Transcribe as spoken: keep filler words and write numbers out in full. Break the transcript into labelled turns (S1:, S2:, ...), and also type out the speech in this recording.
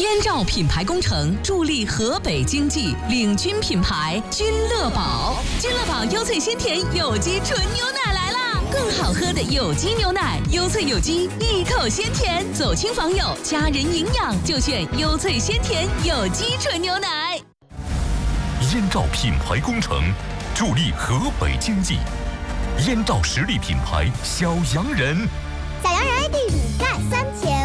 S1: 燕赵品牌工程助力河北经济，领军品牌君乐宝。君乐宝优萃鲜甜有机纯牛奶来啦！更好喝的有机牛奶，优萃有机，一口鲜甜，走亲访友，家人营养就选优萃鲜甜有机纯牛奶。
S2: 燕赵品牌工程助力河北经济，燕赵实力品牌小洋人。
S3: 小洋人 I D 乳钙三千。